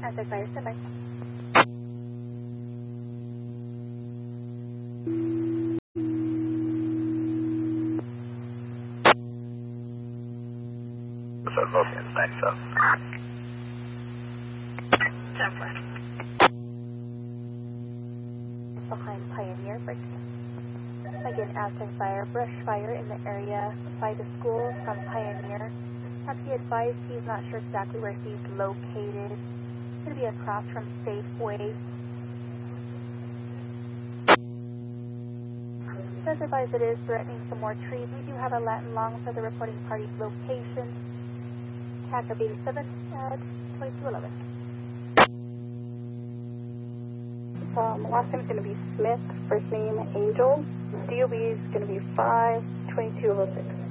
Aztec Fire, stand by. Thanks, up. 10-4. Behind Pioneer, break. Again, Aztec Fire, brush fire in the area by the school from Pioneer. Have he advised he's not sure exactly where he's located. It's going to be across from Safeway. Does advise it is threatening some more trees. We do have a Latin long for the reporting party's location. TACA 87 at 2211. Last name is going to be Smith, first name Angel. DOB is going to be 52206.